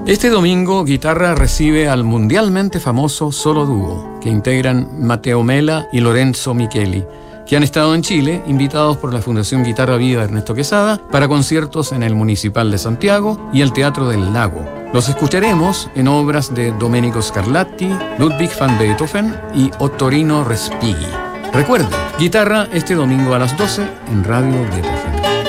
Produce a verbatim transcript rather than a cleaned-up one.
Este domingo, Guitarra recibe al mundialmente famoso Solo Dúo, que integran Matteo Mela y Lorenzo Micheli, que han estado en Chile, invitados por la Fundación Guitarra Viva Ernesto Quesada, para conciertos en el Municipal de Santiago y el Teatro del Lago. Los escucharemos en obras de Domenico Scarlatti, Ludwig van Beethoven y Ottorino Respighi. Recuerden, Guitarra este domingo a las doce en Radio Beethoven.